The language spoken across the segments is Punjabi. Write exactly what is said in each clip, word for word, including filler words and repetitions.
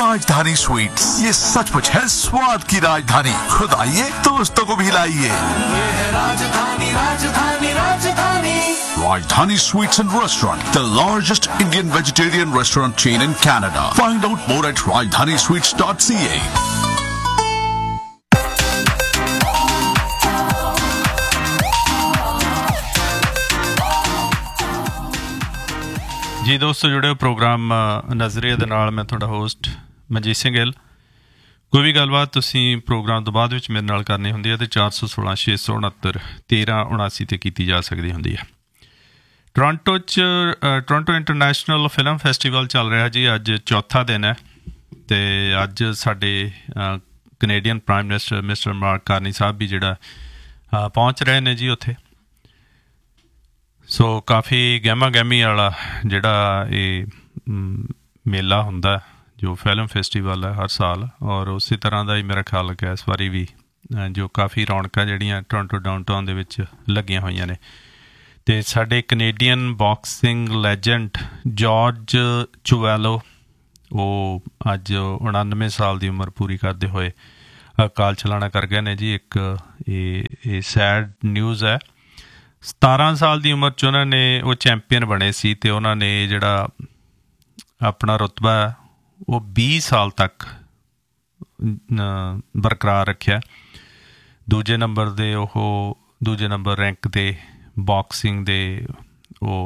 राजधानी स्वीट्स, ये सचमुच है स्वाद की राजधानी। खुद आइए, दोस्तों को भी लाइए। राजधानी राजधानी राजधानी Rajdhani Sweets and Restaurant, the largest Indian vegetarian restaurant chain in Canada. Find out more at rajdhani sweets dot c a. जी दोस्तों, जुड़े प्रोग्राम नज़रिए दे नाल मैं तुहाडा होस्ट मनजीत सिंह गिल। कोई भी गलबात तुसीं प्रोग्राम तो बाद विच मेरे नाल करनी हुंदी है तो चार सौ सोलह छे सौ उनहत्तर तेरह उनासी ते कीती जा सकदी हुंदी है। टोरंटो च टोरंटो इंटरनेशनल फिल्म फैसटीवल चल रहा जी, अज चौथा दिन है। तो अज साडे Canadian prime minister mister mark Carney साहब भी जिहड़ा पहुँच रहे ने जी उत्थे। सो काफ़ी गहमा गहमी वाला जिहड़ा ये मेला हुंदा जो फिल्म फैसटीवल है हर साल, और उस तरह का ही मेरा ख्याल है इस बारी भी जो काफ़ी रौनक जिहड़ियां टोरंटो डाउनटाउन दे विच लगियां होईयां ने। ते साडे कनेडियन बॉक्सिंग लैजेंड जॉर्ज चुवैलो वो अज उनानवे साल की उम्र पूरी करते हुए अकाल चलाना कर गए ने जी। एक ये सैड न्यूज़ है। सतारह साल की उम्र च उन्होंने वो चैंपीयन बने सी ते उन्होंने जिहड़ा अपना रुतबा है वो बीस साल तक बरकरार रखिया। दूजे नंबर दे ओह दूजे नंबर रैंक दे बॉक्सिंग दे वो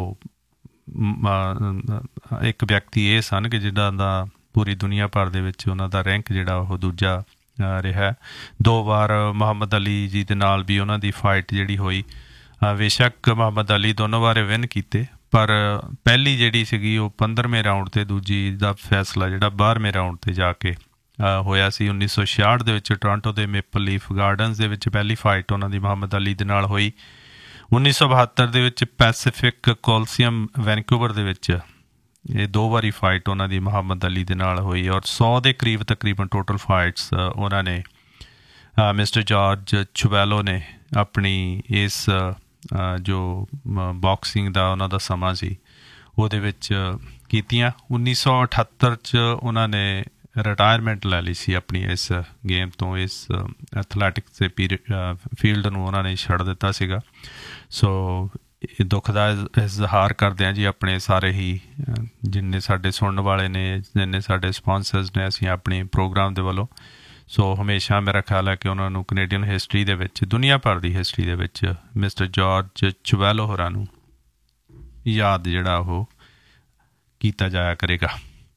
एक व्यक्ति ये सन कि जिन्हां दा पूरी दुनिया भर दे विच उन्हां दा रैंक जिहड़ा वो दूजा रहा। दो बार मुहम्मद अली जी दे नाल भी उन्हां दी फाइट जिहड़ी होई। बेशक मुहम्मद अली दोनों बारे विन किए, पर पहली जिहड़ी सीगी वो पंद्रहवें राउंड ते दूजी दा फैसला जिहड़ा बारहवें राउंड ते जाके होया सी। उन्नीस सौ छियाहठ दे विच टोरंटो दे मेपल लीफ गार्डनस दे विच पहली फाइट उन्हां दी मुहम्मद अली दे नाल होई। उन्नीस सौ बहत्तर दे विच पैसिफिक कोलसीयम वैनकूवर दे विच ये दो बारी फाइट उन्होंने मुहम्मद अली दे नाल हुई, और सौ के करीब तकरीबन टोटल फाइट्स उन्होंने मिस्टर जॉर्ज चुवैलो ने अपनी इस जो बॉक्सिंग का उन्हों का समा सी उहदे विच कीतियां। उन्नीस सौ अठहत्तर च उन्होंने रिटायरमेंट लै ली सी अपनी इस गेम तो, इस एथलैटिक्स के पीरियड फील्ड नूं उन्होंने छड़ दिता सीगा। सो दुख का इजहार करते हैं जी अपने सारे ही जिन्ने साडे सुनने वाले ने, जिन्ने साडे स्पॉन्सर्स ने, असीं अपने प्रोग्राम दे वल्लों। सो हमेशा मेरा ख्याल है कि उन्होंने कनेडियन हिस्टरी दे विच, दुनिया भर की history they which mister George चुवैलो होरां नूं याद जिहड़ा वो कीता जाया करेगा।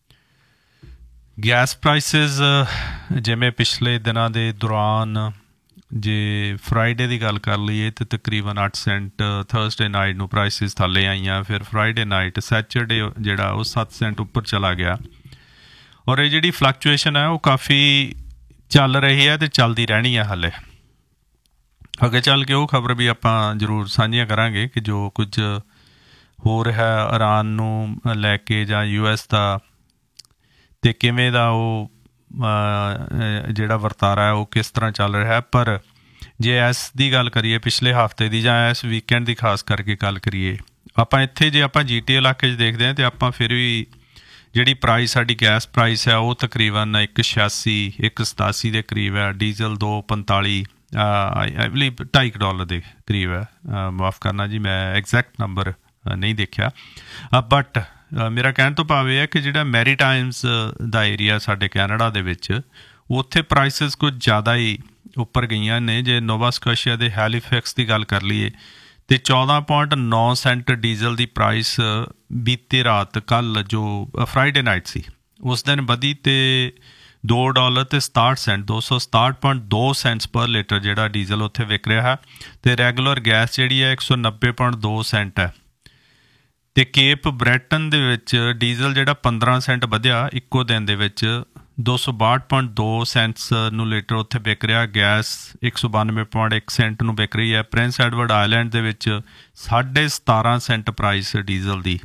गैस प्राइसिस जिवें पिछले दिनों के दौरान जे फ्राइडे की गल कर लीए तो तकरीबन अठ सेंट थर्सडे नाइट नूं प्राइसिस थल्ले आईयां, फिर फ्राइडे नाइट सैचरडे जिहड़ा वो सत्त सेंट उपर चला गया। और ये जिहड़ी फ्लक्चुएशन है वो काफ़ी चल रही है तो चलती रहनी है। हाले अगे चल के वो खबर भी आपां जरूर साझियां करांगे कि जो कुछ हो रहा है ईरान नूं लैके जां यू एस का ते किवें दा वो जिहड़ा वरतारा है वो किस तरह चल रहा है। पर जे इस दी गल करिए पिछले हफ्ते की जां इस वीकेंड की खास करके गल करिए, आपां इत्थे जे आपां जी टी इलाके देखते हैं तो आपां फिर भी जिहड़ी प्राइस साडी गैस प्राइस है वो तकरीबन एक छियासी एक सतासी के करीब है। डीजल दो पंताली आई बिलीव ढाई डॉलर के करीब है। माफ़ करना जी, मैं एग्जैक्ट नंबर नहीं देखा, बट मेरा कहण तो भाव यह है कि जिहड़ा मैरीटाइम्स दा एरिया साडे कैनेडा दे विच उत्थे प्राइसिस कुछ ज़्यादा ही उपर गईयां ने। जे नोवा स्कोशिया दे हैलीफैक्स की गल कर लीए तो चौदह पॉइंट नौ सेंट डीजल की प्राइस बीती रात कल जो फ्राइडे नाइट सी उस दिन वधी तो दो डॉलर तो सताहठ सेंट दो सौ सताहठ पॉइंट दो सेंट्स पर लीटर जिहड़ा डीजल उत्थे विक रहा है। तो रैगूलर गैस जिहड़ी है एक सौ नब्बे पॉइंट दो सेंट है। तो केप ब्रैटन दे विच डीजल जिहड़ा पंद्रह सेंट वधिया इक्को दिन दे विच दो सौ बाहठ पॉइंट दो सेंट्स नूं लीटर उत्थे विक रहा। गैस एक सौ बानवे पॉइंट एक सेंट नूं विक रही है। प्रिंस एडवर्ड आइलैंड दे विच साढ़े सतारह सेंट प्राइस डीजल दी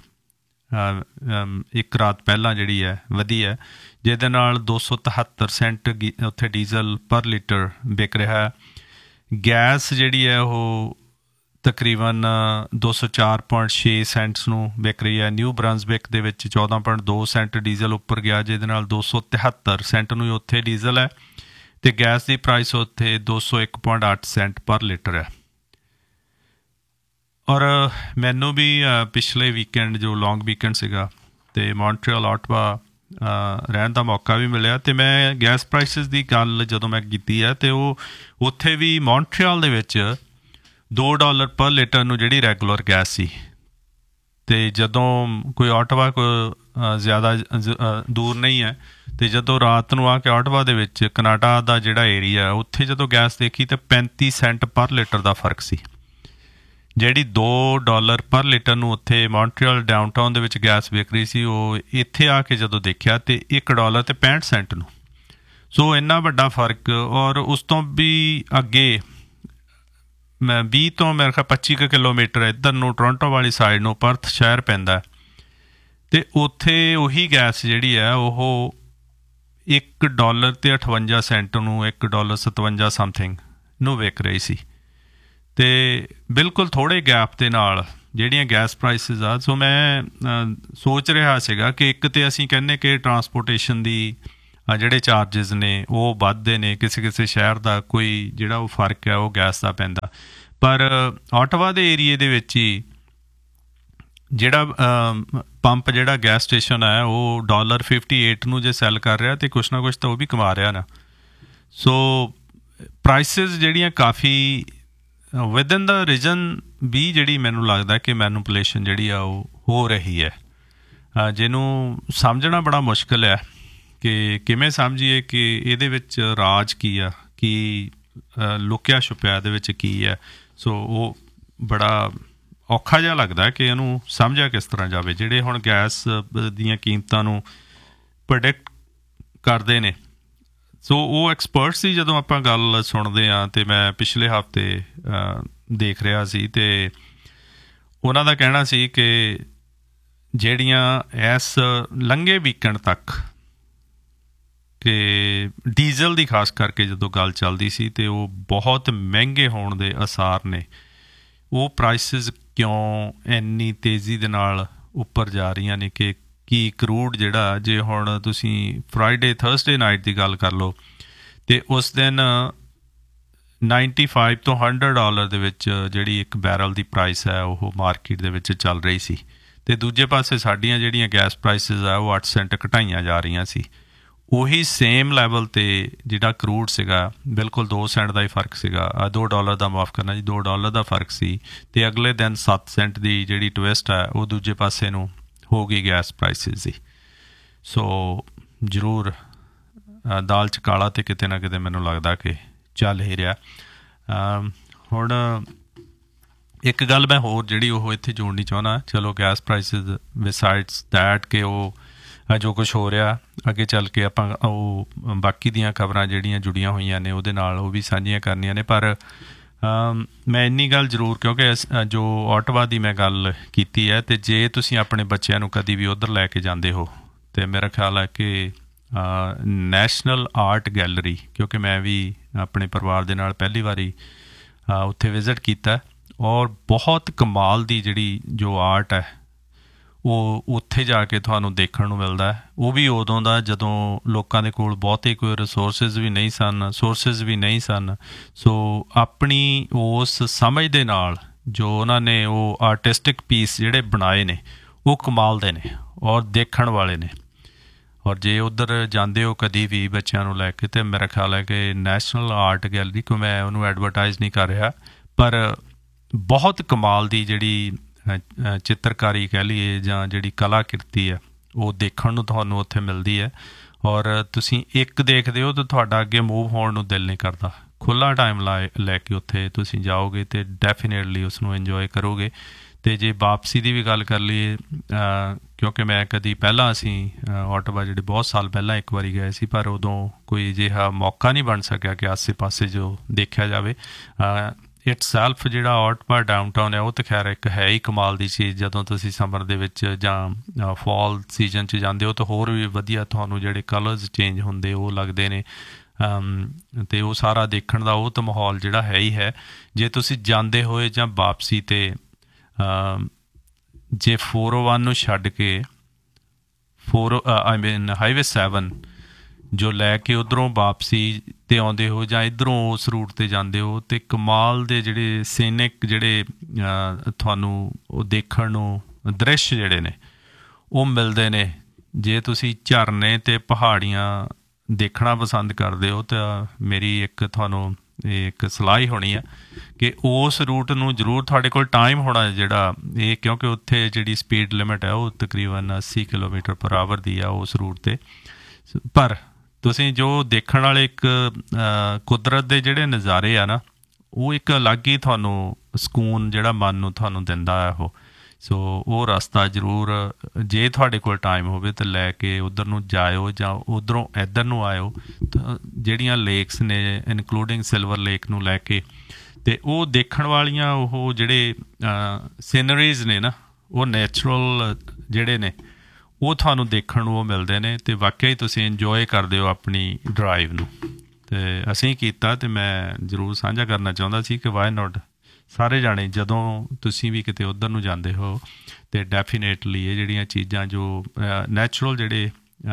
एक रात पहला जिहड़ी है वधी है, जिहदे नाल दो सौ तिहत्तर सेंट उत्थे डीजल पर लीटर विक रहा है। गैस जिहड़ी है वो ਤਕਰੀਬਨ ਦੋ ਸੌ ਚਾਰ ਪੁਆਇੰਟ ਛੇ ਸੈਂਟਸ ਨੂੰ ਵਿਕ ਰਹੀ ਹੈ। ਨਿਊ ਬਰੰਸਵਿਕ ਦੇ ਵਿੱਚ ਚੌਦਾਂ ਪੁਆਇੰਟ ਦੋ ਸੈਂਟ ਡੀਜ਼ਲ ਉੱਪਰ ਗਿਆ, ਜਿਹਦੇ ਨਾਲ ਦੋ ਸੌ ਤਿਹੱਤਰ ਸੈਂਟ ਨੂੰ ਉੱਥੇ ਡੀਜ਼ਲ ਹੈ, ਅਤੇ ਗੈਸ ਦੀ ਪ੍ਰਾਈਸ ਉੱਥੇ ਦੋ ਸੌ ਇੱਕ ਪੁਆਇੰਟ ਅੱਠ ਸੈਂਟ ਪਰ ਲੀਟਰ ਹੈ। ਔਰ ਮੈਨੂੰ ਵੀ ਪਿਛਲੇ ਵੀਕਐਂਡ ਜੋ ਲੌਂਗ ਵੀਕਐਂਡ ਸੀਗਾ ਅਤੇ ਮੌਂਟਰੀਅਲ ਓਟਵਾ ਰਹਿਣ ਦਾ ਮੌਕਾ ਵੀ ਮਿਲਿਆ, ਅਤੇ ਮੈਂ ਗੈਸ ਪ੍ਰਾਈਸਿਸ ਦੀ ਗੱਲ ਜਦੋਂ ਮੈਂ ਕੀਤੀ ਹੈ ਅਤੇ ਉਹ ਉੱਥੇ ਵੀ ਮੌਂਟਰੀਅਲ ਦੇ ਵਿੱਚ ਦੋ ਡਾਲਰ ਪਰ ਲੀਟਰ ਨੂੰ ਜਿਹੜੀ ਰੈਗੂਲਰ ਗੈਸ ਸੀ, ਅਤੇ ਜਦੋਂ ਕੋਈ ਓਟਵਾ ਕੋਈ ਜ਼ਿਆਦਾ ਦੂਰ ਨਹੀਂ ਹੈ, ਅਤੇ ਜਦੋਂ ਰਾਤ ਨੂੰ ਆ ਕੇ ਓਟਵਾ ਦੇ ਵਿੱਚ ਕਨਾਡਾ ਦਾ ਜਿਹੜਾ ਏਰੀਆ ਉੱਥੇ ਜਦੋਂ ਗੈਸ ਦੇਖੀ ਤਾਂ ਪੈਂਤੀ ਸੈਂਟ ਪਰ ਲੀਟਰ ਦਾ ਫਰਕ ਸੀ। ਜਿਹੜੀ ਦੋ ਡਾਲਰ ਪਰ ਲੀਟਰ ਨੂੰ ਉੱਥੇ ਮੌਂਟਰੀਅਲ ਡਾਊਨਟਾਊਨ ਦੇ ਵਿੱਚ ਗੈਸ ਵਿਕ ਰਹੀ ਸੀ, ਉਹ ਇੱਥੇ ਆ ਕੇ ਜਦੋਂ ਦੇਖਿਆ ਤਾਂ ਇੱਕ ਡਾਲਰ ਅਤੇ ਪੈਂਹਠ ਸੈਂਟ ਨੂੰ। ਸੋ ਇੰਨਾ ਵੱਡਾ ਫਰਕ। ਔਰ ਉਸ ਤੋਂ ਵੀ ਅੱਗੇ ਮੈਂ ਵੀਹ ਤੋਂ ਮੇਰੇ ਖਿਆਲ ਪੱਚੀ ਕੁ ਕਿਲੋਮੀਟਰ ਇੱਧਰ ਨੂੰ ਟੋਰੰਟੋ ਵਾਲੀ ਸਾਈਡ ਨੂੰ ਪਰਥ ਸ਼ਹਿਰ ਪੈਂਦਾ, ਅਤੇ ਉੱਥੇ ਉਹੀ ਗੈਸ ਜਿਹੜੀ ਹੈ ਉਹ ਇੱਕ ਡਾਲਰ ਅਤੇ ਅਠਵੰਜਾ ਸੈਂਟ ਨੂੰ ਇੱਕ ਡਾਲਰ ਸਤਵੰਜਾ ਸਮਥਿੰਗ ਨੂੰ ਵਿਕ ਰਹੀ ਸੀ। ਅਤੇ ਬਿਲਕੁਲ ਥੋੜ੍ਹੇ ਗੈਪ ਦੇ ਨਾਲ ਜਿਹੜੀਆਂ ਗੈਸ ਪ੍ਰਾਈਸਿਸ ਆ। ਸੋ ਮੈਂ ਸੋਚ ਰਿਹਾ ਸੀਗਾ ਕਿ ਇੱਕ ਤਾਂ ਅਸੀਂ ਕਹਿੰਦੇ ਕਿ ਟਰਾਂਸਪੋਰਟੇਸ਼ਨ ਦੀ ਜਿਹੜੇ ਚਾਰਜਿਸ ਨੇ ਉਹ ਵੱਧਦੇ ਨੇ, ਕਿਸੇ ਕਿਸੇ ਸ਼ਹਿਰ ਦਾ ਕੋਈ ਜਿਹੜਾ ਉਹ ਫਰਕ ਹੈ ਉਹ ਗੈਸ ਦਾ ਪੈਂਦਾ, ਪਰ ਓਟਵਾ ਦੇ ਏਰੀਏ ਦੇ ਵਿੱਚ ਹੀ ਜਿਹੜਾ ਪੰਪ ਜਿਹੜਾ ਗੈਸ ਸਟੇਸ਼ਨ ਹੈ ਉਹ ਡਾਲਰ ਫਿਫਟੀ ਏਟ ਨੂੰ ਜੇ ਸੈੱਲ ਕਰ ਰਿਹਾ ਅਤੇ ਕੁਛ ਨਾ ਕੁਛ ਤਾਂ ਉਹ ਵੀ ਕਮਾ ਰਿਹਾ ਨਾ। ਸੋ ਪ੍ਰਾਈਸਿਸ ਜਿਹੜੀਆਂ ਕਾਫੀ ਵਿਦਨ ਦਾ ਰੀਜਨ ਵੀ ਜਿਹੜੀ ਮੈਨੂੰ ਲੱਗਦਾ ਕਿ ਮੈਨੂਪੂਲੇਸ਼ਨ ਜਿਹੜੀ ਆ ਉਹ ਹੋ ਰਹੀ ਹੈ, ਜਿਹਨੂੰ ਸਮਝਣਾ ਬੜਾ ਮੁਸ਼ਕਿਲ ਹੈ ਕਿ ਕਿਵੇਂ ਸਮਝੀਏ ਕਿ ਇਹਦੇ ਵਿੱਚ ਰਾਜ ਕੀ ਆ, ਕੀ ਲੁਕਿਆ ਛੁਪਿਆ ਇਹਦੇ ਵਿੱਚ ਕੀ ਹੈ। ਸੋ ਉਹ ਬੜਾ ਔਖਾ ਜਿਹਾ ਲੱਗਦਾ ਕਿ ਇਹਨੂੰ ਸਮਝਿਆ ਕਿਸ ਤਰ੍ਹਾਂ ਜਾਵੇ। ਜਿਹੜੇ ਹੁਣ ਗੈਸ ਦੀਆਂ ਕੀਮਤਾਂ ਨੂੰ ਪ੍ਰਡਿਕਟ ਕਰਦੇ ਨੇ, ਸੋ ਉਹ ਐਕਸਪਰਟਸ ਦੀ ਜਦੋਂ ਆਪਾਂ ਗੱਲ ਸੁਣਦੇ ਹਾਂ, ਅਤੇ ਮੈਂ ਪਿਛਲੇ ਹਫ਼ਤੇ ਦੇਖ ਰਿਹਾ ਸੀ ਅਤੇ ਉਹਨਾਂ ਦਾ ਕਹਿਣਾ ਸੀ ਕਿ ਜਿਹੜੀਆਂ ਇਸ ਲੰਘੇ ਵੀਕਐਂਡ ਤੱਕ ਕਿ ਡੀਜ਼ਲ ਦੀ ਖਾਸ ਕਰਕੇ ਜਦੋਂ ਗੱਲ ਚੱਲਦੀ ਸੀ ਅਤੇ ਉਹ ਬਹੁਤ ਮਹਿੰਗੇ ਹੋਣ ਦੇ ਆਸਾਰ ਨੇ, ਉਹ ਪ੍ਰਾਈਸਿਸ ਕਿਉਂ ਇੰਨੀ ਤੇਜ਼ੀ ਦੇ ਨਾਲ ਉੱਪਰ ਜਾ ਰਹੀਆਂ ਨੇ ਕਿ ਕੀ ਕਰੂਡ ਜਿਹੜਾ, ਜੇ ਹੁਣ ਤੁਸੀਂ ਫਰਾਈਡੇ ਥਰਸਡੇ ਨਾਈਟ ਦੀ ਗੱਲ ਕਰ ਲਓ ਅਤੇ ਉਸ ਦਿਨ ਨਾਈਨਟੀ ਫਾਈਵ ਤੋਂ ਹੰਡਰਡ ਡਾਲਰ ਦੇ ਵਿੱਚ ਜਿਹੜੀ ਇੱਕ ਬੈਰਲ ਦੀ ਪ੍ਰਾਈਸ ਹੈ ਉਹ ਮਾਰਕੀਟ ਦੇ ਵਿੱਚ ਚੱਲ ਰਹੀ ਸੀ, ਅਤੇ ਦੂਜੇ ਪਾਸੇ ਸਾਡੀਆਂ ਜਿਹੜੀਆਂ ਗੈਸ ਪ੍ਰਾਈਸਿਸ ਆ ਉਹ ਅੱਠ ਸੈਂਟ ਘਟਾਈਆਂ ਜਾ ਰਹੀਆਂ ਸੀ। ਉਹੀ ਸੇਮ ਲੈਵਲ 'ਤੇ ਜਿਹੜਾ ਕਰੂਡ ਸੀਗਾ ਬਿਲਕੁਲ ਦੋ ਸੈਂਟ ਦਾ ਹੀ ਫਰਕ ਸੀਗਾ, ਦੋ ਡਾਲਰ ਦਾ ਮਾਫ਼ ਕਰਨਾ ਜੀ, ਦੋ ਡਾਲਰ ਦਾ ਫਰਕ ਸੀ, ਅਤੇ ਅਗਲੇ ਦਿਨ ਸੱਤ ਸੈਂਟ ਦੀ ਜਿਹੜੀ ਟਵਿਸਟ ਹੈ ਉਹ ਦੂਜੇ ਪਾਸੇ ਨੂੰ ਹੋ ਗਈ ਗੈਸ ਪ੍ਰਾਈਸਿਸ ਦੀ। ਸੋ ਜ਼ਰੂਰ ਦਾਲ 'ਚ ਕਾਲਾ ਅਤੇ ਕਿਤੇ ਨਾ ਕਿਤੇ ਮੈਨੂੰ ਲੱਗਦਾ ਕਿ ਚੱਲ ਹੀ ਰਿਹਾ। ਹੁਣ ਇੱਕ ਗੱਲ ਮੈਂ ਹੋਰ ਜਿਹੜੀ ਉਹ ਇੱਥੇ ਜੋੜਨੀ ਚਾਹੁੰਦਾ, ਚਲੋ ਗੈਸ ਪ੍ਰਾਈਸਿਸ ਬਿਸਾਈਡਸ ਦੈਟ ਕਿ ਉਹ ਜੋ ਕੁਛ ਹੋ ਰਿਹਾ ਅੱਗੇ ਚੱਲ ਕੇ ਆਪਾਂ ਉਹ ਬਾਕੀ ਦੀਆਂ ਖਬਰਾਂ ਜਿਹੜੀਆਂ ਜੁੜੀਆਂ ਹੋਈਆਂ ਨੇ ਉਹਦੇ ਨਾਲ ਉਹ ਵੀ ਸਾਂਝੀਆਂ ਕਰਨੀਆਂ ਨੇ, ਪਰ ਮੈਂ ਇੰਨੀ ਗੱਲ ਜ਼ਰੂਰ, ਕਿਉਂਕਿ ਜੋ ਓਟਵਾ ਦੀ ਮੈਂ ਗੱਲ ਕੀਤੀ ਹੈ, ਅਤੇ ਜੇ ਤੁਸੀਂ ਆਪਣੇ ਬੱਚਿਆਂ ਨੂੰ ਕਦੀ ਵੀ ਉੱਧਰ ਲੈ ਕੇ ਜਾਂਦੇ ਹੋ ਅਤੇ ਮੇਰਾ ਖਿਆਲ ਹੈ ਕਿ ਨੈਸ਼ਨਲ ਆਰਟ ਗੈਲਰੀ, ਕਿਉਂਕਿ ਮੈਂ ਵੀ ਆਪਣੇ ਪਰਿਵਾਰ ਦੇ ਨਾਲ ਪਹਿਲੀ ਵਾਰੀ ਉੱਥੇ ਵਿਜ਼ਿਟ ਕੀਤਾ, ਔਰ ਬਹੁਤ ਕਮਾਲ ਦੀ ਜਿਹੜੀ ਜੋ ਆਰਟ ਹੈ ਉਹ ਉੱਥੇ ਜਾ ਕੇ ਤੁਹਾਨੂੰ ਦੇਖਣ ਨੂੰ ਮਿਲਦਾ। ਉਹ ਵੀ ਉਦੋਂ ਦਾ ਜਦੋਂ ਲੋਕਾਂ ਦੇ ਕੋਲ ਬਹੁਤੇ ਕੋਈ ਰਿਸੋਰਸਿਸ ਵੀ ਨਹੀਂ ਸਨ, ਸੋਰਸਿਸ ਵੀ ਨਹੀਂ ਸਨ। ਸੋ ਆਪਣੀ ਉਸ ਸਮਝ ਦੇ ਨਾਲ ਜੋ ਉਹਨਾਂ ਨੇ ਉਹ ਆਰਟਿਸਟਿਕ ਪੀਸ ਜਿਹੜੇ ਬਣਾਏ ਨੇ ਉਹ ਕਮਾਲ ਦੇ ਨੇ ਔਰ ਦੇਖਣ ਵਾਲੇ ਨੇ। ਔਰ ਜੇ ਉੱਧਰ ਜਾਂਦੇ ਹੋ ਕਦੀ ਵੀ ਬੱਚਿਆਂ ਨੂੰ ਲੈ ਕੇ, ਤਾਂ ਮੇਰਾ ਖਿਆਲ ਹੈ ਕਿ ਨੈਸ਼ਨਲ ਆਰਟ ਗੈਲਰੀ, ਕੋਈ ਮੈਂ ਉਹਨੂੰ ਐਡਵਰਟਾਈਜ਼ ਨਹੀਂ ਕਰ ਰਿਹਾ, ਪਰ ਬਹੁਤ ਕਮਾਲ ਦੀ ਜਿਹੜੀ ਚਿੱਤਰਕਾਰੀ ਕਹਿ ਲਈਏ ਜਾਂ ਜਿਹੜੀ ਕਲਾ ਕਿਰਤੀ ਹੈ ਉਹ ਦੇਖਣ ਨੂੰ ਤੁਹਾਨੂੰ ਉੱਥੇ ਮਿਲਦੀ ਹੈ। ਔਰ ਤੁਸੀਂ ਇੱਕ ਦੇਖਦੇ ਹੋ ਤਾਂ ਤੁਹਾਡਾ ਅੱਗੇ ਮੂਵ ਹੋਣ ਨੂੰ ਦਿਲ ਨਹੀਂ ਕਰਦਾ। ਖੁੱਲ੍ਹਾ ਟਾਈਮ ਲਾ ਲੈ ਕੇ ਉੱਥੇ ਤੁਸੀਂ ਜਾਓਗੇ ਅਤੇ ਡੈਫੀਨੇਟਲੀ ਉਸਨੂੰ ਇੰਜੋਏ ਕਰੋਗੇ। ਅਤੇ ਜੇ ਵਾਪਸੀ ਦੀ ਵੀ ਗੱਲ ਕਰ ਲਈਏ, ਕਿਉਂਕਿ ਮੈਂ ਕਦੀ ਪਹਿਲਾਂ ਅਸੀਂ ਓਟਵਾ ਜਿਹੜੇ ਬਹੁਤ ਸਾਲ ਪਹਿਲਾਂ ਇੱਕ ਵਾਰੀ ਗਏ ਸੀ, ਪਰ ਉਦੋਂ ਕੋਈ ਅਜਿਹਾ ਮੌਕਾ ਨਹੀਂ ਬਣ ਸਕਿਆ ਕਿ ਆਸੇ ਪਾਸੇ ਜੋ ਦੇਖਿਆ ਜਾਵੇ। ਇਟ ਸੈਲਫ ਜਿਹੜਾ ਓਟਵਾ ਡਾਊਨਟਾਊਨ ਹੈ ਉਹ ਤਾਂ ਖੈਰ ਇੱਕ ਹੈ ਹੀ ਕਮਾਲ ਦੀ ਚੀਜ਼। ਜਦੋਂ ਤੁਸੀਂ ਸਮਰ ਦੇ ਵਿੱਚ ਜਾਂ ਫਾਲ ਸੀਜ਼ਨ 'ਚ ਜਾਂਦੇ ਹੋ ਤਾਂ ਹੋਰ ਵੀ ਵਧੀਆ ਤੁਹਾਨੂੰ ਜਿਹੜੇ ਕਲਰਸ ਚੇਂਜ ਹੁੰਦੇ ਉਹ ਲੱਗਦੇ ਨੇ। ਅਤੇ ਉਹ ਸਾਰਾ ਦੇਖਣ ਦਾ ਉਹ ਤਾਂ ਮਾਹੌਲ ਜਿਹੜਾ ਹੈ ਹੀ ਹੈ। ਜੇ ਤੁਸੀਂ ਜਾਂਦੇ ਹੋਏ ਜਾਂ ਵਾਪਸੀ 'ਤੇ ਜੇ ਫੋਰ ਓ ਵਨ ਨੂੰ ਛੱਡ ਕੇ ਫੋਰ ਆਈ ਮੀਨ ਹਾਈਵੇ ਸੈਵਨ ਜੋ ਲੈ ਕੇ ਉੱਧਰੋਂ ਵਾਪਸੀ 'ਤੇ ਆਉਂਦੇ ਹੋ ਜਾਂ ਇੱਧਰੋਂ ਉਸ ਰੂਟ 'ਤੇ ਜਾਂਦੇ ਹੋ, ਅਤੇ ਕਮਾਲ ਦੇ ਜਿਹੜੇ ਸੀਨਿਕ ਜਿਹੜੇ ਤੁਹਾਨੂੰ ਉਹ ਦੇਖਣ ਨੂੰ ਦ੍ਰਿਸ਼ ਜਿਹੜੇ ਨੇ ਉਹ ਮਿਲਦੇ ਨੇ। ਜੇ ਤੁਸੀਂ ਝਰਨੇ ਅਤੇ ਪਹਾੜੀਆਂ ਦੇਖਣਾ ਪਸੰਦ ਕਰਦੇ ਹੋ ਤਾਂ ਮੇਰੀ ਇੱਕ ਤੁਹਾਨੂੰ ਇੱਕ ਸਲਾਹ ਹੀ ਹੋਣੀ ਆ ਕਿ ਉਸ ਰੂਟ ਨੂੰ ਜ਼ਰੂਰ ਤੁਹਾਡੇ ਕੋਲ ਟਾਈਮ ਹੋਣਾ ਜਿਹੜਾ ਇਹ, ਕਿਉਂਕਿ ਉੱਥੇ ਜਿਹੜੀ ਸਪੀਡ ਲਿਮਿਟ ਹੈ ਉਹ ਤਕਰੀਬਨ ਅੱਸੀ ਕਿਲੋਮੀਟਰ ਪਰ ਆਵਰ ਦੀ ਆ ਉਸ ਰੂਟ 'ਤੇ। ਪਰ ਤੁਸੀਂ ਜੋ ਦੇਖਣ ਵਾਲੇ ਇੱਕ ਕੁਦਰਤ ਦੇ ਜਿਹੜੇ ਨਜ਼ਾਰੇ ਆ ਨਾ, ਉਹ ਇੱਕ ਅਲੱਗ ਹੀ ਤੁਹਾਨੂੰ ਸਕੂਨ ਜਿਹੜਾ ਮਨ ਨੂੰ ਤੁਹਾਨੂੰ ਦਿੰਦਾ ਹੈ ਉਹ। ਸੋ ਉਹ ਰਸਤਾ ਜ਼ਰੂਰ ਜੇ ਤੁਹਾਡੇ ਕੋਲ ਟਾਈਮ ਹੋਵੇ ਤਾਂ ਲੈ ਕੇ ਉੱਧਰ ਨੂੰ ਜਾਇਓ ਜਾਂ ਉੱਧਰੋਂ ਇੱਧਰ ਨੂੰ ਆਇਓ। ਤਾਂ ਜਿਹੜੀਆਂ ਲੇਕਸ ਨੇ ਇਨਕਲੂਡਿੰਗ ਸਿਲਵਰ ਲੇਕ ਨੂੰ ਲੈ ਕੇ, ਅਤੇ ਉਹ ਦੇਖਣ ਵਾਲੀਆਂ ਉਹ ਜਿਹੜੇ ਸੀਨਰੀਜ਼ ਨੇ ਨਾ, ਉਹ ਨੈਚੁਰਲ ਜਿਹੜੇ ਨੇ ਉਹ ਤੁਹਾਨੂੰ ਦੇਖਣ ਨੂੰ ਉਹ ਮਿਲਦੇ ਨੇ, ਅਤੇ ਵਾਕਿਆ ਹੀ ਤੁਸੀਂ ਇੰਜੋਏ ਕਰਦੇ ਹੋ ਆਪਣੀ ਡਰਾਈਵ ਨੂੰ। ਅਤੇ ਅਸੀਂ ਕੀਤਾ ਅਤੇ ਮੈਂ ਜ਼ਰੂਰ ਸਾਂਝਾ ਕਰਨਾ ਚਾਹੁੰਦਾ ਸੀ ਕਿ ਵਾਈ ਨੋਟ ਸਾਰੇ ਜਾਣੇ ਜਦੋਂ ਤੁਸੀਂ ਵੀ ਕਿਤੇ ਉੱਧਰ ਨੂੰ ਜਾਂਦੇ ਹੋ ਅਤੇ ਡੈਫੀਨੇਟਲੀ ਇਹ ਜਿਹੜੀਆਂ ਚੀਜ਼ਾਂ ਜੋ ਨੈਚੁਰਲ ਜਿਹੜੇ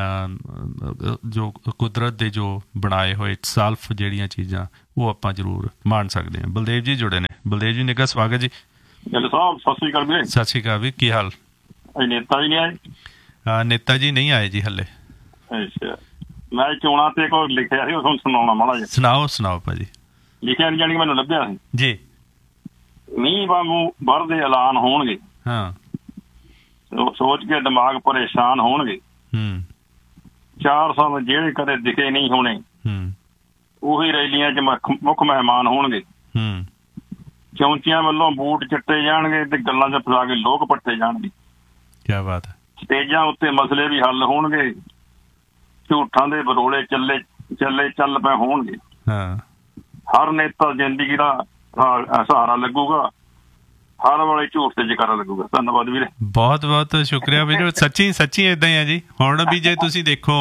ਜੋ ਕੁਦਰਤ ਦੇ ਜੋ ਬਣਾਏ ਹੋਏ ਸੈਲਫ ਜਿਹੜੀਆਂ ਚੀਜ਼ਾਂ ਉਹ ਆਪਾਂ ਜ਼ਰੂਰ ਮਾਣ ਸਕਦੇ ਹਾਂ। ਬਲਦੇਵ ਜੀ ਜੁੜੇ ਨੇ। ਬਲਦੇਵ ਜੀ ਨਿੱਘਾ ਸਵਾਗਤ ਜੀ। ਸਾਹਿਬ ਸਤਿ ਸ਼੍ਰੀ ਅਕਾਲ ਵੀਰੇ। ਸਤਿ ਸ਼੍ਰੀ ਅਕਾਲ ਵੀ, ਕੀ ਹਾਲ? ਨੇਤਾ ਜੀ ਨਹੀਂ ਆਏ? ਨੇਤਾ ਜੀ ਨਹੀਂ ਆਏ ਜੀ ਹਲੇ। ਅੱਛਾ, ਮੈਂ ਚੋਣਾਂ ਤੇ ਕੋਈ ਲਿਖਿਆ ਸੀ, ਉਹ ਤੁਹਾਨੂੰ ਸੁਣਾਉਣਾ ਮਾੜਾ ਜਿਹਾ। ਸੁਣਾਓ ਸੁਣਾਓ ਭਾਜੀ। ਲਿਖਿਆ ਨਹੀਂ ਜਾਣੀ ਮੈਨੂੰ ਲੱਭਿਆ ਸੀ ਜੀ। ਮੀਂਹ ਵਾਂਗੂ ਵਰਦੇ ਐਲਾਨ ਹੋਣਗੇ, ਹਾਂ ਸੋਚ ਕੇ ਦਿਮਾਗ ਪਰੇਸ਼ਾਨ ਹੋਣਗੇ। ਹੂੰ ਚਾਰ ਸਾਲ ਜਿਹੜੇ ਕਦੇ ਦਿਖੇ ਨਹੀਂ ਹੋਣੇ, ਹੂੰ ਉਹੀ ਰੈਲੀਆਂ 'ਚ ਮੁੱਖ ਮਹਿਮਾਨ ਹੋਣਗੇ। ਹੂੰ ਚੌਂਚੀਆਂ ਵੱਲੋਂ ਬੂਟ ਚੱਟੇ ਜਾਣਗੇ ਤੇ ਗੱਲਾਂ 'ਚ ਫਸਾ ਕੇ ਲੋਕ ਪੱਟੇ ਜਾਣਗੇ। ਕਿਆ ਬਾਤ ਹੈ। ਸਟੇਜਾਂ ਉੱਤੇ ਮਸਲੇ ਵੀ ਹੱਲ ਹੋਣਗੇ, ਝੂਠਾਂ ਦੇ ਬਰੋਲੇ ਚੱਲੇ ਚੱਲੇ ਚੱਲ ਪਏ ਹੋਣਗੇ। ਹਾਂ ਹਰ ਨੇਤਾ ਜ਼ਿੰਦਗੀ ਦਾ ਸਹਾਰਾ ਲੱਗੂਗਾ, ਹਰ ਵਾਲੇ ਝੂਠ ਤੇ ਜਕਾਰਾ ਲੱਗੂਗਾ। ਧੰਨਵਾਦ ਵੀਰੇ। ਬਹੁਤ ਬਹੁਤ ਸ਼ੁਕਰੀਆ ਵੀਰੇ। ਸੱਚੀ ਸੱਚੀ ਏਦਾਂ ਹੀ ਆ ਜੀ। ਹੁਣ ਵੀ ਜੇ ਤੁਸੀਂ ਦੇਖੋ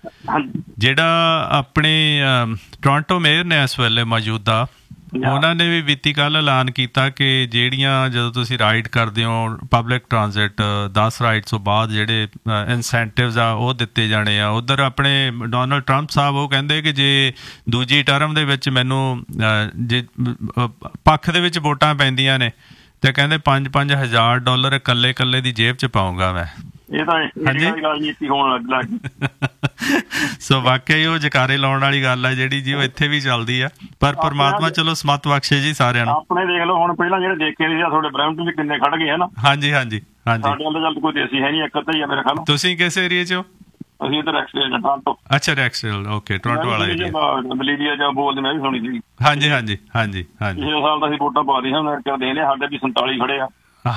ਜਿਹੜਾ ਆਪਣੇ ਟੋਰਾਂਟੋ ਮੇਅਰ ਨੇ ਇਸ ਵੇਲੇ ਮੌਜੂਦਾ, ਉਹਨਾਂ ਨੇ ਵੀ ਬੀਤੀ ਕੱਲ੍ਹ ਐਲਾਨ ਕੀਤਾ ਕਿ ਜਿਹੜੀਆਂ ਜਦੋਂ ਤੁਸੀਂ ਰਾਈਡ ਕਰਦੇ ਹੋ ਪਬਲਿਕ ਟਰਾਂਜ਼ਿਟ ਦਸ ਰਾਈਡ ਤੋਂ ਬਾਅਦ ਜਿਹੜੇ ਇਨਸੈਂਟਿਵਸ ਆ ਉਹ ਦਿੱਤੇ ਜਾਣੇ ਆ। ਉੱਧਰ ਆਪਣੇ ਡੋਨਲਡ ਟਰੰਪ ਸਾਹਿਬ ਉਹ ਕਹਿੰਦੇ ਕਿ ਜੇ ਦੂਜੀ ਟਰਮ ਦੇ ਵਿੱਚ ਮੈਨੂੰ ਜੇ ਪੱਖ ਦੇ ਵਿੱਚ ਵੋਟਾਂ ਪੈਂਦੀਆਂ ਨੇ ਤੇ ਕਹਿੰਦੇ ਪੰਜ ਪੰਜ ਹਜ਼ਾਰ ਡਾਲਰ ਇਕੱਲੇ ਇਕੱਲੇ ਦੀ ਜੇਬ 'ਚ ਪਾਊਂਗਾ ਮੈਂ। ਇਹ ਤਾਂ ਰਾਜਨੀਤੀ ਹੋਣ ਲੱਗ। ਸੋ ਵਾਕਿਆ ਹੀ ਉਹ ਜਕਾਰੇ ਲਾਉਣ ਵਾਲੀ ਗੱਲ ਆ ਜਿਹੜੀ ਜੀ ਉਹ ਇੱਥੇ ਵੀ ਚੱਲਦੀ ਆ। ਪਰ ਪਰਮਾਤਮਾ ਚਲੋ ਸਮਤ ਬਖਸ਼ੇ ਜੀ ਸਾਰਿਆਂ ਨੂੰ। ਆਪਣੇ ਦੇਖ ਲਓ ਹੁਣ, ਪਹਿਲਾਂ ਜਿਹੜੇ ਦੇਖੇ ਸੀ ਤੁਹਾਡੇ ਬਰੈਂਪਟਨ ਵਿੱਚ ਕਿੰਨੇ ਖੜ ਗਏ ਹੈ ਨਾ। ਹਾਂਜੀ ਹਾਂਜੀ ਹਾਂਜੀ। ਸਾਡੇ ਵੱਲ ਤਾਂ ਕੋਈ ਦੇਸੀ ਹੈ ਨਹੀਂ, ਇੱਕ ਅੱਧਾ ਹੀ ਆ ਮੇਰੇ ਖਿਆਲ। ਤੁਸੀਂ ਕਿਸ ਏਰੀਏ 'ਚ ਹੋ? ਅਸੀਂ ਇੱਧਰ ਐਕਸਟ੍ਰੇਲ ਟੋਰਾਂਟੋ। ਅੱਛਾ ਐਕਸਟ੍ਰੇਲ, ਓਕੇ, ਟੋਰਾਂਟੋ ਵਾਲਾ ਏਰੀਆ। ਬਲੀਵੀਆ ਜਾਂ ਬੋਲਦੇ ਮੈਂ ਵੀ ਸੁਣੀ ਸੀ। ਹਾਂਜੀ ਹਾਂਜੀ ਹਾਂਜੀ ਹਾਂਜੀ। ਪਿਛਲੇ ਸਾਲ ਤਾਂ ਅਸੀਂ ਵੋਟਾਂ ਪਾ ਦੀਆਂ ਹੁਣ ਕਰਦੇ ਨੇ, ਸਾਡੇ ਵੀ ਸੰਤਾਲੀ ਖੜੇ ਆ।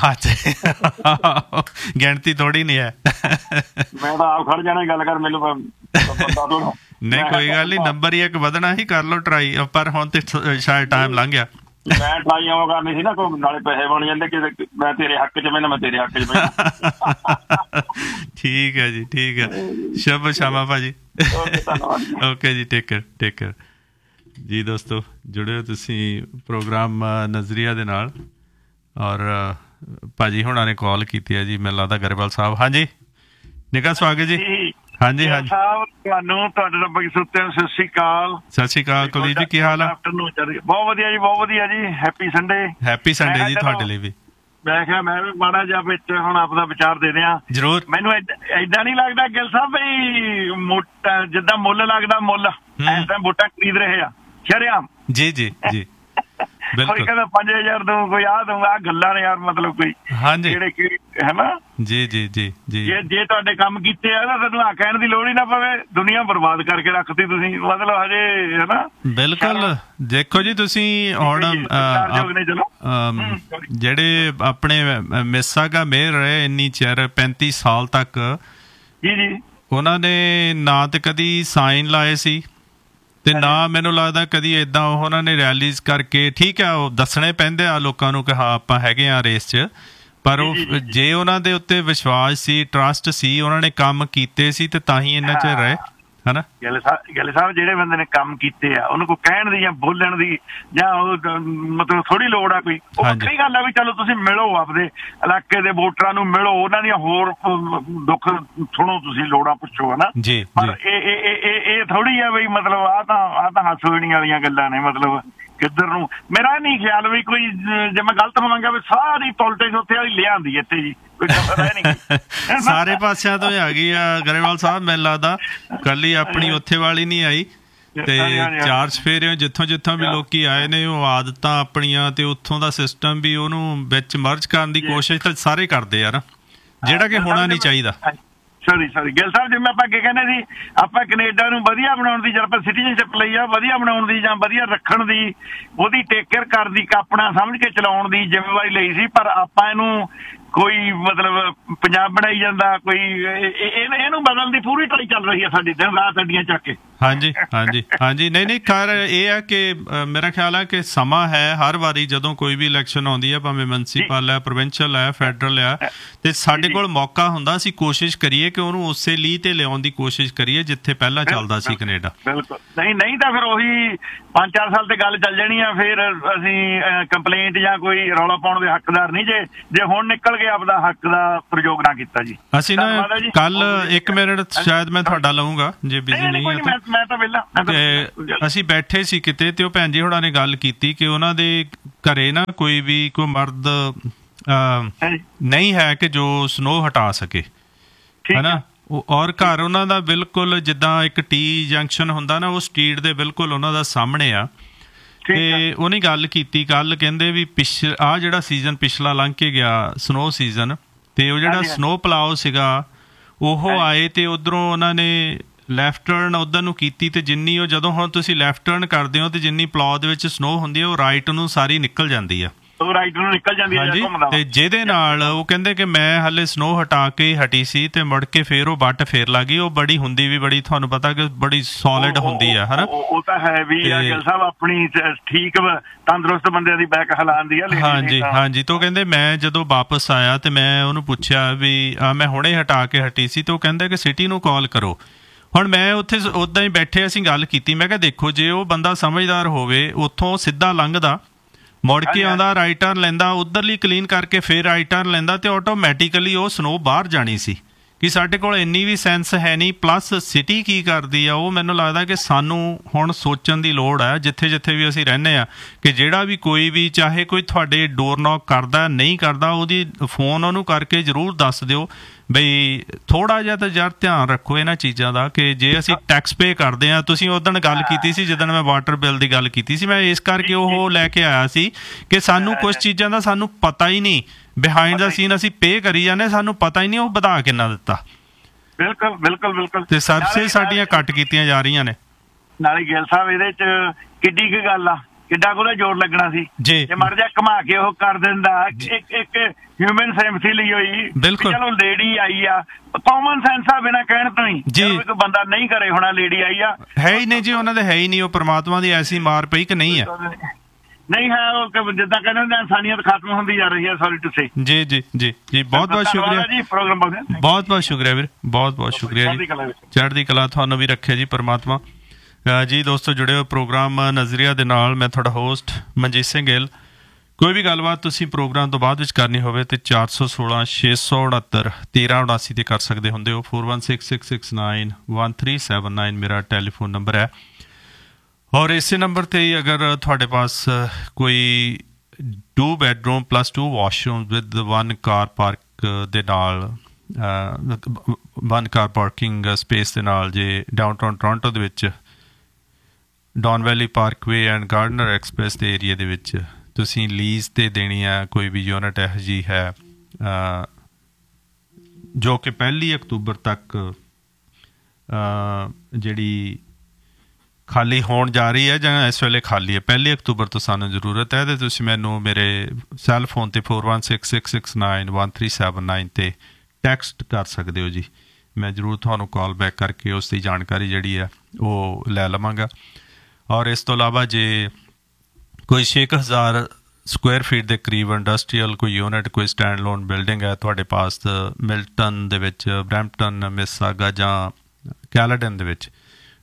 ਗਿਣਤੀ ਥੋੜੀ ਨਹੀਂ ਹੈ। ਮੈਂ ਤਾਂ ਆਪ ਖੜ ਜਾਣਾ, ਗੱਲ ਕਰ ਮੈਨੂੰ ਨਹੀਂ ਕੋਈ ਗੱਲ ਨਹੀਂ, ਨੰਬਰ ਹੀ ਇੱਕ ਵਧਣਾ ਹੀ, ਕਰ ਲਓ ਟਰਾਈ। ਪਰ ਹੁਣ ਤੇ ਸ਼ਾਇਦ ਟਾਈਮ ਲੰਘ ਗਿਆ। ਮੈਂ ਟਰਾਈ ਆਵਾਂ ਕਰਨੀ ਸੀ ਨਾ, ਕੋਈ ਨਾਲੇ ਪੈਸੇ ਬਣ ਜਾਂਦੇ ਕਿ ਮੈਂ ਤੇਰੇ ਹੱਕ ਚ ਪੈਣਾ, ਮੈਂ ਤੇਰੇ ਹੱਕ ਚ ਪੈਣਾ। ਠੀਕ ਹੈ ਜੀ, ਠੀਕ ਹੈ। ਸ਼ੁਭ ਸ਼ਾਮਾਂ ਭਾਜੀ। ਓਕੇ ਜੀ, ਟੇਕ ਕੇਅਰ ਟੇਕ ਕੇਅਰ ਜੀ। ਦੋਸਤੋ ਜੁੜੇ ਹੋ ਤੁਸੀਂ ਪ੍ਰੋਗਰਾਮ ਨਜ਼ਰੀਆ ਦੇ ਨਾਲ, ਔਰ ਭਾਜੀ ਹੁਣਾਂ ਨੇ ਕਾਲ ਕੀਤੀ ਹੈ ਜੀ, ਮੈਨੂੰ ਲੱਗਦਾ ਗਰੇਵਾਲ ਸਾਹਿਬ। ਹਾਂਜੀ ਨਿੱਘਾ ਸਵਾਗਤ ਜੀ। ਹਾਂਜੀ ਹਾਂਜੀ ਤੁਹਾਨੂੰ, ਤੁਹਾਡੇ ਰੱਬ ਕੀ ਸੁੱਤੇ ਹੋ। ਸਤਿ ਸ਼੍ਰੀ ਅਕਾਲ। ਸਤਿ ਸ਼੍ਰੀ ਅਕਾਲ ਕੁਲਦੀਪ ਜੀ, ਕੀ ਹਾਲ ਆ? ਬਹੁਤ ਵਧੀਆ ਜੀ, ਬਹੁਤ ਵਧੀਆ ਜੀ। Happy Sunday. ਹੈਪੀ ਸੰਡੇ ਜੀ ਤੁਹਾਡੇ ਲਈ ਵੀ। ਮੈਂ ਕਿਹਾ ਮੈਂ ਵੀ ਮਾੜਾ ਜਿਹਾ ਵਿੱਚ ਹੁਣ ਆਪਦਾ ਵਿਚਾਰ ਦੇ ਦਿਆਂ ਜ਼ਰੂਰ। ਮੈਨੂੰ ਏਦਾਂ ਨੀ ਲੱਗਦਾ ਗਿੱਲ ਸਾਹਿਬ ਬਈ ਮੋਟਾ ਜਿੱਦਾਂ ਮੁੱਲ ਲੱਗਦਾ, ਮੁੱਲ ਇਸ ਟਾਈਮ ਵੋਟਾਂ ਖਰੀਦ ਰਹੇ ਆ ਸ਼ਰੇਆਮ। ਜੀ ਜੀ ਜੀ ਕੋਈ ਕਹਿੰਦਾ ਪੰਜ ਹਜ਼ਾਰ ਦਊਂ, ਕੋਈ ਆਹ ਦਊਂ। ਆਹ ਗੱਲਾਂ ਨੇ ਯਾਰ, ਮਤਲਬ ਕੋਈ ਹਾਂਜੀ ਜਿਹੜੇ ਕਿ ਹੈ ਨਾ। ਜੀ ਜੀ ਜੀ ਜੀ ਜੇ ਜੇ ਤੁਹਾਡੇ ਕੰਮ ਕੀਤੇ ਆ ਨਾ, ਤੁਹਾਨੂੰ ਆਹ ਕਹਿਣ ਦੀ ਲੋੜ ਹੀ ਨਾ ਪਵੇ ਦੁਨੀਆ ਬਰਬਾਦ ਕਰਕੇ ਰੱਖਤੀ ਤੁਸੀਂ, ਮਤਲਬ ਹਜੇ ਹੈ ਨਾ। ਬਿਲਕੁਲ। ਦੇਖੋ ਜੀ ਤੁਸੀਂ ਹੁਣ ਜਿਹੜੇ ਆਪਣੇ ਮਿਸਾਗਾ ਮੇਅਰ ਰਹੇ ਇੰਨੀ ਚਿਰ, ਪੈਂਤੀ ਸਾਲ ਤੱਕ, ਜੀ ਜੀ, ਉਹਨਾਂ ਨੇ ਨਾ ਤੇ ਕਦੀ ਸਾਈਨ ਲਾਏ ਸੀ ਤੇ ਨਾ ਮੈਨੂੰ ਲੱਗਦਾ ਕਦੀ ਏਦਾਂ ਉਹਨਾਂ ਨੇ ਰੈਲੀਜ਼ ਕਰਕੇ, ਠੀਕ ਆ ਉਹ ਦੱਸਣੇ ਪੈਂਦੇ ਆ ਲੋਕਾਂ ਨੂੰ ਕਿ ਹਾਂ ਆਪਾਂ ਹੈਗੇ ਆ ਰੇਸ 'ਚ, ਪਰ ਉਹ ਜੇ ਉਹਨਾਂ ਦੇ ਉੱਤੇ ਵਿਸ਼ਵਾਸ ਸੀ, ਟਰਸਟ ਸੀ, ਉਹਨਾਂ ਨੇ ਕੰਮ ਕੀਤੇ ਸੀ ਤੇ ਤਾਂ ਹੀ ਇੰਨਾ ਚਿਰ ਰਹੇ। ਹਨਾ। ਗਿੱਲ ਸਾਹਿਬ ਗਿੱਲ ਸਾਹਿਬ ਜਿਹੜੇ ਬੰਦੇ ਨੇ ਕੰਮ ਕੀਤੇ ਆ ਉਹਨੂੰ ਕੋਈ ਕਹਿਣ ਦੀ ਜਾਂ ਬੋਲਣ ਦੀ ਜਾਂ ਉਹ ਮਤਲਬ ਥੋੜੀ ਲੋੜ ਆ ਕੋਈ। ਉਹ ਵੱਖਰੀ ਗੱਲ ਆ ਵੀ ਚਲੋ ਤੁਸੀਂ ਮਿਲੋ ਆਪਦੇ ਇਲਾਕੇ ਦੇ ਵੋਟਰਾਂ ਨੂੰ ਮਿਲੋ, ਉਹਨਾਂ ਦੀਆਂ ਹੋਰ ਦੁੱਖ ਸੁਣੋ, ਤੁਸੀਂ ਲੋੜਾਂ ਪੁੱਛੋ ਹਨਾ। ਪਰ ਇਹ ਇਹ ਇਹ ਥੋੜੀ ਆ ਬਈ ਮਤਲਬ ਆਹ ਤਾਂ ਆਹ ਤਾਂ ਹੱਸ ਹੋਣੀ ਵਾਲੀਆਂ ਗੱਲਾਂ ਨੇ। ਮਤਲਬ ਕਿੱਧਰ ਨੂੰ ਮੇਰਾ ਨਹੀਂ ਖਿਆਲ ਵੀ ਕੋਈ ਜੇ ਮੈਂ ਗਲਤ ਹੋਵਾਂਗਾ ਵੀ ਸਾਰੀ ਪੋਲਿਟਿਕਸ ਉੱਥੇ ਵਾਲੀ ਲਿਆਂਦੀ ਇੱਥੇ ਜੀ, ਕੋਈ ਪਤਾ ਨਹੀਂ ਸਾਰੇ ਪਾਸਿਆਂ ਤੋਂ ਆ ਗਈ ਆ ਗਰੇਵਾਲ ਸਾਹਿਬ। ਮੈਨੂੰ ਲੱਗਦਾ ਕੱਲੀ ਆਪਣੀ ਉੱਥੇ ਵਾਲੀ ਨਹੀਂ ਆਈ ਤੇ ਚਾਰ ਸਫੇਰਿਓਂ ਜਿੱਥੋਂ ਜਿੱਥੋਂ ਵੀ ਲੋਕੀ ਆਏ ਨੇ ਉਹ ਆਦਤਾਂ ਆਪਣੀਆਂ ਤੇ ਉੱਥੋਂ ਦਾ ਸਿਸਟਮ ਵੀ ਉਹਨੂੰ ਵਿੱਚ ਮਰਜ ਕਰਨ ਦੀ ਕੋਸ਼ਿਸ਼ ਤਾਂ ਸਾਰੇ ਕਰਦੇ ਆ ਨਾ, ਜਿਹੜਾ ਕਿ ਹੋਣਾ ਨਹੀਂ ਚਾਹੀਦਾ। ਸੋਰੀ ਸੋਰੀ ਗਿੱਲ ਸਾਹਿਬ, ਜਿਵੇਂ ਆਪਾਂ ਅੱਗੇ ਕਹਿੰਦੇ ਸੀ ਆਪਾਂ ਕੈਨੇਡਾ ਨੂੰ ਵਧੀਆ ਬਣਾਉਣ ਦੀ, ਜਦ ਆਪਾਂ ਸਿਟੀਜ਼ਨਸ਼ਿਪ ਲਈ ਆ ਵਧੀਆ ਬਣਾਉਣ ਦੀ ਜਾਂ ਵਧੀਆ ਰੱਖਣ ਦੀ, ਉਹਦੀ ਟੇਕ ਕੇਅਰ ਕਰਨ ਦੀ, ਆਪਣਾ ਸਮਝ ਕੇ ਚਲਾਉਣ ਦੀ ਜ਼ਿੰਮੇਵਾਰੀ ਲਈ ਸੀ। ਪਰ ਆਪਾਂ ਇਹਨੂੰ ਕੋਈ ਮਤਲਬ ਪੰਜਾਬ ਬਣਾਈ ਜਾਂਦਾ, ਕੋਈ ਇਹਨੂੰ ਬਦਲਣ ਦੀ ਪੂਰੀ ਟਰਾਈ ਚੱਲ ਰਹੀ ਹੈ ਸਾਡੀ ਦਿਨ ਰਾਤ ਅੱਡੀਆਂ ਚੱਕ ਕੇ। ਹਾਂਜੀ ਹਾਂਜੀ ਹਾਂਜੀ ਨਹੀਂ ਨਹੀਂ ਖੈਰ ਇਹ ਹੈ ਕਿ ਮੇਰਾ ਖਿਆਲ ਹੈ ਕਿ ਸਮਾਂ ਹੈ ਹਰ ਵਾਰੀ ਜਦੋਂ ਕੋਈ ਵੀ ਇਲੈਕਸ਼ਨ ਆਉਂਦੀ ਹੈ, ਭਾਵੇਂ ਮਿਊਨਸੀਪਲ ਹੈ, ਪ੍ਰੋਵਿੰਸ਼ੀਅਲ ਹੈ, ਫੈਡਰਲ ਹੈ, ਤੇ ਸਾਡੇ ਕੋਲ ਮੌਕਾ ਹੁੰਦਾ ਅਸੀਂ ਕੋਸ਼ਿਸ਼ ਕਰੀਏ ਕਿ ਉਹਨੂੰ ਉਸੇ ਲੀਹ ਤੇ ਲਿਆਉਣ ਦੀ ਕੋਸ਼ਿਸ਼ ਕਰੀਏ ਜਿੱਥੇ ਪਹਿਲਾਂ ਚੱਲਦਾ ਸੀ ਕੈਨੇਡਾ। ਬਿਲਕੁਲ ਨਹੀਂ ਨਹੀਂ ਤਾਂ ਫਿਰ ਉਹੀ ਪੰਜ ਚਾਰ ਸਾਲ ਤੇ ਗੱਲ ਚੱਲ ਜਾਣੀ ਆ, ਫਿਰ ਅਸੀਂ ਕੰਪਲੇਂਟ ਜਾਂ ਕੋਈ ਰੌਲਾ ਪਾਉਣ ਦੇ ਹੱਕਦਾਰ ਨਹੀਂ ਜੇ ਜੇ ਹੁਣ ਨਿਕਲ ਕੇ ਆਪਦਾ ਹੱਕ ਦਾ ਪ੍ਰਯੋਗ ਨਾ ਕੀਤਾ ਜੀ। ਅਸੀਂ ਨਾ ਕੱਲ ਇੱਕ ਮਿੰਟ ਸ਼ਾਇਦ ਮੈਂ ਤੁਹਾਡਾ ਲਊਂਗਾ ਜੇ ਬਿਜ਼ੀ ਨਹੀਂ ਹੈ ਤਾਂ। ਮੈਂ ਤਾਂ ਵਿਹਲਾ। ਅਸੀਂ ਬੈਠੇ ਸੀ ਕਿਤੇ ਤੇ ਉਹ ਭੈਣ ਜੀ ਹੁਣਾਂ ਨੇ ਗੱਲ ਕੀਤੀ ਕਿ ਉਹਨਾਂ ਦੇ ਘਰੇ ਨਾ ਕੋਈ ਵੀ ਕੋਈ ਮਰਦ ਨਹੀਂ ਹੈ ਕਿ ਜੋ ਸਨੋ ਹਟਾ ਸਕੇ, ਹਨਾ। ਔਰ ਘਰ ਉਹਨਾਂ ਦਾ ਬਿਲਕੁਲ ਜਿੱਦਾਂ ਇੱਕ ਟੀ ਜੰਕਸ਼ਨ ਹੁੰਦਾ ਨਾ, ਉਹ ਸਟਰੀਟ ਦੇ ਬਿਲਕੁਲ ਉਹਨਾਂ ਦਾ ਸਾਹਮਣੇ ਆ। ਤੇ ਉਹਨੇ ਗੱਲ ਕੀਤੀ ਕੱਲ, ਕਹਿੰਦੇ ਵੀ ਪਿਛ ਆਹ ਜਿਹੜਾ ਸੀਜ਼ਨ ਪਿਛਲਾ ਲੰਘ ਕੇ ਗਿਆ ਸਨੋ ਸੀਜ਼ਨ, ਤੇ ਉਹ ਜਿਹੜਾ ਸਨੋ ਪਲਾਓ ਸੀਗਾ ਉਹ ਆਏ ਤੇ ਉਧਰੋਂ ਉਹਨਾਂ ਨੇ ਲੈਫਟ ਟਰਨ ਉਧਰ ਨੂੰ ਕੀਤੀ, ਤੇ ਜਿੰਨੀ ਉਹ ਜਦੋਂ ਹੁਣ ਤੁਸੀਂ ਲੈਫਟ ਟਰਨ ਕਰਦੇ ਹੋ ਤੇ ਜਿੰਨੀ ਪਲਾਓ ਦੇ ਵਿੱਚ ਸਨੋ ਹੁੰਦੀ ਹੈ ਉਹ ਰਾਈਟ ਨੂੰ ਸਾਰੀ ਨਿਕਲ ਜਾਂਦੀ ਆ। ਹਾਂਜੀ, ਤੇ ਜਿਹਦੇ ਨਾਲ ਉਹ ਕਹਿੰਦੇ ਕਿ ਮੈਂ ਹਾਲੇ ਸਨੋ ਹਟਾ ਕੇ ਹਟੀ ਸੀ ਤੇ ਮੁੜ ਕੇ ਫੇਰ ਉਹ ਵੱਟ ਫੇਰ ਲੱਗ ਗਈ। ਉਹ ਬੜੀ ਹੁੰਦੀ ਵੀ ਬੜੀ, ਤੁਹਾਨੂੰ ਪਤਾ ਕਿ ਬੜੀ ਸੋਲਿਡ ਹੁੰਦੀ ਆ, ਹਨਾ। ਉਹ ਤਾਂ ਹੈ ਵੀ ਗਿੱਲ ਸਾਹਿਬ ਆਪਣੀ ਠੀਕ ਤੰਦਰੁਸਤ ਬੰਦਿਆਂ ਦੀ ਬੈਕ ਹਿਲਾਉਂਦੀ ਆ। ਹਾਂਜੀ ਹਾਂਜੀ, ਤੇ ਉਹ ਕਹਿੰਦੇ ਮੈਂ ਜਦੋਂ ਵਾਪਸ ਆਇਆ ਤੇ ਮੈਂ ਉਹਨੂੰ ਪੁੱਛਿਆ ਵੀ ਮੈਂ ਹੁਣੇ ਹਟਾ ਕੇ ਹਟੀ ਸੀ, ਤੇ ਉਹ ਕਹਿੰਦਾ ਕਿ ਸਿਟੀ ਨੂੰ ਕਾਲ ਕਰੋ। ਹੁਣ ਮੈਂ ਉੱਥੇ ਉੱਦਾਂ ਹੀ ਬੈਠੇ ਅਸੀਂ ਗੱਲ ਕੀਤੀ, ਮੈਂ ਕਿਹਾ ਦੇਖੋ ਜੇ ਉਹ ਬੰਦਾ ਸਮਝਦਾਰ ਹੋਵੇ ਉੱਥੋਂ ਸਿੱਧਾ ਲੰਘਦਾ, ਮੁੜ ਕੇ ਆਉਂਦਾ, ਰਾਈਟ ਟਰਨ ਲੈਂਦਾ, ਉੱਧਰਲੀ ਕਲੀਨ ਕਰਕੇ ਫਿਰ ਰਾਈਟ ਟਰਨ ਲੈਂਦਾ, ਤੇ ਆਟੋਮੈਟਿਕਲੀ ਉਹ ਸਨੋ ਬਾਹਰ ਜਾਣੀ ਸੀ। ਕਿ ਸਾਡੇ ਕੋਲ ਇੰਨੀ ਵੀ ਸੈਂਸ ਹੈ ਨਹੀਂ। ਪਲੱਸ ਸਿਟੀ ਕੀ ਕਰਦੀ ਆ ਉਹ ਮੈਨੂੰ ਲੱਗਦਾ ਕਿ ਸਾਨੂੰ ਹੁਣ ਸੋਚਣ ਦੀ ਲੋੜ ਹੈ ਜਿੱਥੇ ਜਿੱਥੇ ਵੀ ਅਸੀਂ ਰਹਿੰਦੇ ਹਾਂ, ਕਿ ਜਿਹੜਾ ਵੀ ਕੋਈ ਵੀ ਚਾਹੇ ਕੋਈ ਤੁਹਾਡੇ ਡੋਰ ਨੌਕ ਕਰਦਾ ਨਹੀਂ ਕਰਦਾ, ਉਹਦੀ ਫੋਨ ਉਹਨੂੰ ਕਰਕੇ ਜ਼ਰੂਰ ਦੱਸ ਦਿਓ ਬਈ ਥੋੜ੍ਹਾ ਜਿਹਾ ਤਾਂ ਯਾਰ ਧਿਆਨ ਰੱਖੋ ਇਹਨਾਂ ਚੀਜ਼ਾਂ ਦਾ। ਕਿ ਜੇ ਅਸੀਂ ਟੈਕਸ ਪੇ ਕਰਦੇ ਹਾਂ, ਤੁਸੀਂ ਉਦਣ ਗੱਲ ਕੀਤੀ ਸੀ ਜਿੱਦਣ ਮੈਂ ਵਾਟਰ ਬਿੱਲ ਦੀ ਗੱਲ ਕੀਤੀ ਸੀ, ਮੈਂ ਇਸ ਕਰਕੇ ਉਹ ਲੈ ਕੇ ਆਇਆ ਸੀ ਕਿ ਸਾਨੂੰ ਕੁਛ ਚੀਜ਼ਾਂ ਦਾ ਸਾਨੂੰ ਪਤਾ ਹੀ ਨਹੀਂ, ਬਿਹਾਈਂਡ ਦਾ ਸੀਨ ਅਸੀਂ ਪੇ ਕਰੀ ਜਾਂਦੇ, ਸਾਨੂੰ ਪਤਾ ਹੀ ਨਹੀਂ ਉਹ ਵਧਾ ਕਿੰਨਾ ਦਿੱਤਾ। ਬਿਲਕੁਲ ਬਿਲਕੁਲ ਬਿਲਕੁਲ, ਤੇ ਸਰਵਿਸਿਜ਼ ਸਾਡੀਆਂ ਕੱਟ ਕੀਤੀਆਂ ਜਾ ਰਹੀਆਂ ਨੇ। ਨਾਲੇ ਗਿੱਲ ਸਾਹਿਬ ਇਹਦੇ ਚ ਕਿੱਡੀ ਕੁ ਗੱਲ ਆ, ਕਿੱਡਾ ਕੁ ਉਹਦਾ ਜ਼ੋਰ ਲੱਗਣਾ ਸੀ ਜੇ ਮਰ ਜਾ ਘੁਮਾ ਕੇ ਉਹ ਕਰ ਦਿੰਦਾ। ਇੱਕ ਇੱਕ ਹਿਊਮਨ ਸੈਂਪਥੀ ਲਈ ਹੋਈ, ਚਲੋ ਲੇਡੀ ਆਈ ਆ, ਕਾਮਨ ਸੈਂਸ ਆ ਬਿਨਾਂ ਕਹਿਣ ਤੋਂ ਹੀ ਇੱਕ ਬੰਦਾ ਨਹੀਂ ਕਰੇ ਹੋਣਾ, ਲੇਡੀ ਆਈ ਆ, ਹੈ ਹੀ ਨਹੀਂ ਜੀ ਉਹਨਾਂ ਦੇ, ਹੈ ਹੀ ਨਹੀਂ। ਉਹ ਪਰਮਾਤਮਾ ਦੀ ਐਸੀ ਮਾਰ ਪਈ ਕਿ ਨਹੀਂ ਹੈ, ਨਹੀਂ ਹੈ ਉਹ ਜਿੱਦਾਂ ਕਹਿੰਦੇ ਹੁੰਦੇ ਇਨਸਾਨੀਅਤ ਖਤਮ ਹੁੰਦੀ ਜਾ ਰਹੀ ਹੈ। Sorry to say. ਜੀ ਜੀ ਜੀ ਜੀ, ਬਹੁਤ ਬਹੁਤ ਸ਼ੁਕਰੀਆ ਜੀ, ਪ੍ਰੋਗਰਾਮ ਬਹੁਤ ਬਹੁਤ ਸ਼ੁਕਰੀਆ ਵੀਰ, ਬਹੁਤ ਬਹੁਤ ਸ਼ੁਕਰੀਆ ਜੀ। ਚੜ੍ਹਦੀ ਕਲਾ ਤੁਹਾਨੂੰ ਵੀ ਰੱਖਿਆ ਜੀ ਪਰਮਾਤਮਾ ਜੀ। ਦੋਸਤੋ ਜੁੜੇ ਹੋ ਪ੍ਰੋਗਰਾਮ ਨਜ਼ਰੀਆ ਦੇ ਨਾਲ, ਮੈਂ ਤੁਹਾਡਾ ਹੋਸਟ ਮਨਜੀਤ ਸਿੰਘ ਗਿੱਲ। ਕੋਈ ਵੀ ਗੱਲਬਾਤ ਤੁਸੀਂ ਪ੍ਰੋਗਰਾਮ ਤੋਂ ਬਾਅਦ ਵਿੱਚ ਕਰਨੀ ਹੋਵੇ ਤੇ ਚਾਰ ਸੌ ਸੋਲਾਂ ਛੇ ਸੌ ਉਣਹੱਤਰ ਤੇਰਾਂ ਉਣਾਸੀ 'ਤੇ ਕਰ ਸਕਦੇ ਹੁੰਦੇ ਹੋ। Four one six six six nine one three seven nine ਮੇਰਾ ਟੈਲੀਫੋਨ ਨੰਬਰ ਹੈ। ਔਰ ਇਸੇ ਨੰਬਰ ਤੇ ਹੀ ਅਗਰ ਤੁਹਾਡੇ ਪਾਸ ਕੋਈ to bedroom plus two washroom with one car park ਦੇ ਨਾਲ, ਵਨ ਕਾਰ ਪਾਰਕਿੰਗ ਸਪੇਸ ਦੇ ਨਾਲ, ਜੇ ਡਾਊਨਟਾਊਨ ਟੋਰਾਂਟੋ ਦੇ ਵਿੱਚ Don valley Parkway and gardener express ਦੇ ਏਰੀਏ ਦੇ ਵਿੱਚ ਤੁਸੀਂ ਲੀਜ਼ 'ਤੇ ਦੇਣੀ ਹੈ, ਕੋਈ ਵੀ ਯੂਨਿਟ ਇਹੋ ਜਿਹੀ ਹੈ ਜੋ ਕਿ ਪਹਿਲੀ ਅਕਤੂਬਰ ਤੱਕ ਜਿਹੜੀ ਖਾਲੀ ਹੋਣ ਜਾ ਰਹੀ ਹੈ ਜਾਂ ਇਸ ਵੇਲੇ ਖਾਲੀ ਹੈ, ਪਹਿਲੀ ਅਕਤੂਬਰ ਤੋਂ ਸਾਨੂੰ ਜ਼ਰੂਰਤ ਹੈ, ਅਤੇ ਤੁਸੀਂ ਮੈਨੂੰ ਮੇਰੇ ਸੈੱਲ ਫੋਨ 'ਤੇ four one six six six nine one three seven nine 'ਤੇ ਟੈਕਸਟ ਕਰ ਸਕਦੇ ਹੋ ਜੀ। ਮੈਂ ਜ਼ਰੂਰ ਤੁਹਾਨੂੰ ਕਾਲ ਬੈਕ ਕਰਕੇ ਉਸ ਦੀ ਜਾਣਕਾਰੀ ਜਿਹੜੀ ਹੈ ਉਹ ਲੈ ਲਵਾਂਗਾ। ਔਰ ਇਸ ਤੋਂ ਇਲਾਵਾ ਜੇ ਕੋਈ ਛੇ ਕੁ ਹਜ਼ਾਰ ਸਕੁਆਇਰ ਫੀਟ ਦੇ ਕਰੀਬ ਇੰਡਸਟਰੀਅਲ ਕੋਈ ਯੂਨਿਟ, ਕੋਈ ਸਟੈਂਡ ਲੋਨ ਬਿਲਡਿੰਗ ਹੈ ਤੁਹਾਡੇ ਪਾਸ ਮਿਲਟਨ ਦੇ ਵਿੱਚ, ਬਰੈਂਪਟਨ, ਮਿਸਿਸਾਗਾ ਜਾਂ ਕੈਲੇਡਨ ਦੇ ਵਿੱਚ,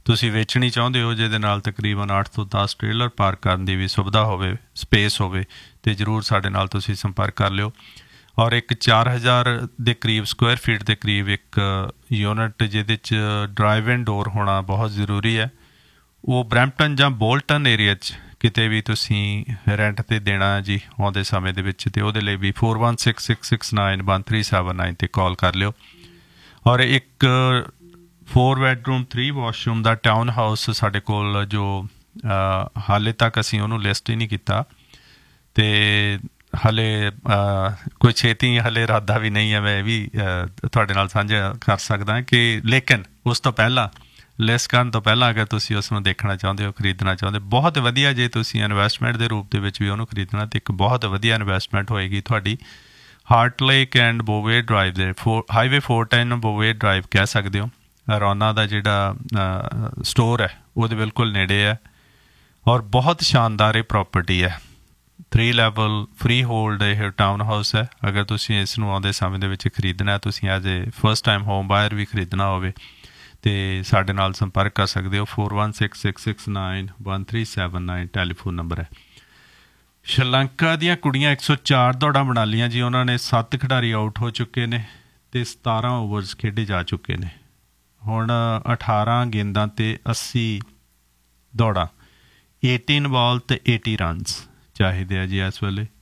ਤੁਸੀਂ ਵੇਚਣੀ ਚਾਹੁੰਦੇ ਹੋ ਜਿਹਦੇ ਨਾਲ ਤਕਰੀਬਨ ਅੱਠ ਤੋਂ ਦਸ ਟ੍ਰੇਲਰ ਪਾਰਕ ਕਰਨ ਦੀ ਵੀ ਸੁਵਿਧਾ ਹੋਵੇ, ਸਪੇਸ ਹੋਵੇ, ਤੇ ਜ਼ਰੂਰ ਸਾਡੇ ਨਾਲ ਤੁਸੀਂ ਸੰਪਰਕ ਕਰ ਲਿਓ। ਔਰ ਇੱਕ ਚਾਰ ਹਜ਼ਾਰ ਦੇ ਕਰੀਬ ਸਕੁਆਇਰ ਫੀਟ ਦੇ ਕਰੀਬ ਇੱਕ ਯੂਨਿਟ ਜਿਹਦੇ 'ਚ ਡਰਾਈਵ ਇਨ ਡੋਰ ਹੋਣਾ ਬਹੁਤ ਜ਼ਰੂਰੀ ਹੈ, ਉਹ ਬਰੈਂਪਟਨ ਜਾਂ ਬੋਲਟਨ ਏਰੀਆ 'ਚ ਕਿਤੇ ਵੀ ਤੁਸੀਂ ਰੈਂਟ 'ਤੇ ਦੇਣਾ ਜੀ ਆਉਂਦੇ ਸਮੇਂ ਦੇ ਵਿੱਚ, ਅਤੇ ਉਹਦੇ ਲਈ ਵੀ four one six six six nine one three seven nine 'ਤੇ ਕਾਲ ਕਰ ਲਿਓ। ਔਰ ਇੱਕ ਫੋਰ ਬੈਡਰੂਮ ਥਰੀ ਵਾਸ਼ਰੂਮ ਦਾ ਟਾਊਨ ਹਾਊਸ ਸਾਡੇ ਕੋਲ ਜੋ ਹਾਲੇ ਤੱਕ ਅਸੀਂ ਉਹਨੂੰ ਲਿਸਟ ਹੀ ਨਹੀਂ ਕੀਤਾ, ਅਤੇ ਹਾਲੇ ਕੋਈ ਛੇਤੀ ਹਾਲੇ ਇਰਾਦਾ ਵੀ ਨਹੀਂ ਹੈ, ਮੈਂ ਇਹ ਵੀ ਤੁਹਾਡੇ ਨਾਲ ਸਾਂਝਾ ਕਰ ਸਕਦਾ ਕਿ ਲੇਕਿਨ ਉਸ ਤੋਂ ਪਹਿਲਾਂ ਲਿਸਟ ਕਰਨ ਤੋਂ ਪਹਿਲਾਂ ਅਗਰ ਤੁਸੀਂ ਉਸ ਨੂੰ ਦੇਖਣਾ ਚਾਹੁੰਦੇ ਹੋ, ਖਰੀਦਣਾ ਚਾਹੁੰਦੇ, ਬਹੁਤ ਵਧੀਆ ਜੇ ਤੁਸੀਂ ਇਨਵੈਸਟਮੈਂਟ ਦੇ ਰੂਪ ਦੇ ਵਿੱਚ ਵੀ ਉਹਨੂੰ ਖਰੀਦਣਾ, ਤਾਂ ਇੱਕ ਬਹੁਤ ਵਧੀਆ ਇਨਵੈਸਟਮੈਂਟ ਹੋਏਗੀ ਤੁਹਾਡੀ। ਹਾਰਟ ਲੇਕ ਐਂਡ ਬੋਵੇ ਡਰਾਈਵ ਦੇ ਫੋ ਹਾਈਵੇ ਫੋਰ ਟੈਨ ਬੋਵੇ ਡਰਾਈਵ ਕਹਿ ਸਕਦੇ ਹੋ, ਰੌਨਾ ਦਾ ਜਿਹੜਾ ਸਟੋਰ ਹੈ ਉਹਦੇ ਬਿਲਕੁਲ ਨੇੜੇ ਹੈ। ਔਰ ਬਹੁਤ ਸ਼ਾਨਦਾਰ ਇਹ ਪ੍ਰੋਪਰਟੀ ਹੈ, ਥਰੀ ਲੈਵਲ ਫਰੀ ਹੋਲਡ ਇਹ ਟਾਊਨ ਹਾਊਸ ਹੈ। ਅਗਰ ਤੁਸੀਂ ਇਸ ਨੂੰ ਆਉਂਦੇ ਸਮੇਂ ਦੇ ਵਿੱਚ ਖਰੀਦਣਾ, ਤੁਸੀਂ as a first time home ਬਾਇਰ ਵੀ ਖਰੀਦਣਾ ਹੋਵੇ, ਅਤੇ ਸਾਡੇ ਨਾਲ ਸੰਪਰਕ ਕਰ ਸਕਦੇ ਹੋ। Four one six six six nine one three seven nine telephone number ਹੈ। ਸ਼੍ਰੀਲੰਕਾ ਦੀਆਂ ਕੁੜੀਆਂ ਇੱਕ ਸੌ ਚਾਰ ਦੌੜਾਂ ਬਣਾ ਲਈਆਂ ਜੀ ਉਹਨਾਂ ਨੇ, ਸੱਤ ਖਿਡਾਰੀ ਆਊਟ ਹੋ ਚੁੱਕੇ ਨੇ ਅਤੇ ਸਤਾਰਾਂ ਓਵਰਸ ਖੇਡੇ ਜਾ ਚੁੱਕੇ ਨੇ। ਹੁਣ ਅਠਾਰਾਂ ਗੇਂਦਾਂ 'ਤੇ ਅੱਸੀ ਦੌੜਾਂ, ਏਟੀਨ ਬਾਲ ਅਤੇ ਏਟੀ ਰਨਸ ਚਾਹੀਦੇ ਆ ਜੀ ਇਸ ਵੇਲੇ।